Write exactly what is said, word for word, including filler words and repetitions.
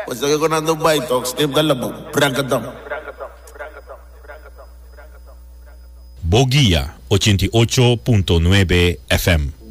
Pues estoy con un baito, Steve Galabo, Bragadam. Boguía ochenta y ocho punto nueve F M.